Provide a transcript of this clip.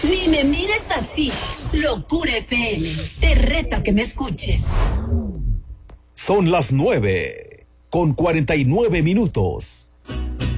Ni me mires así. Locura FM. Te reto a que me escuches. Son las 9:49.